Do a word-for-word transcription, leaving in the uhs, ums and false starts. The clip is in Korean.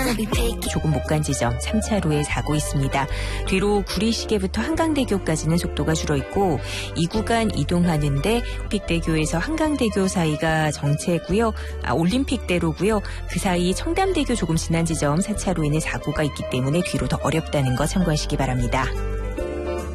조금 못 간 지점 삼 차로에 사고 있습니다. 뒤로 구리시계부터 한강대교까지는 속도가 줄어 있고 이 구간 이동하는데 올림픽대교에서 한강대교 사이가 정체고요. 아, 올림픽대로고요. 그 사이 청담대교 조금 지난 지점 사 차로에는 사고가 있기 때문에 뒤로 더 어렵다는 거 참고하시기 바랍니다.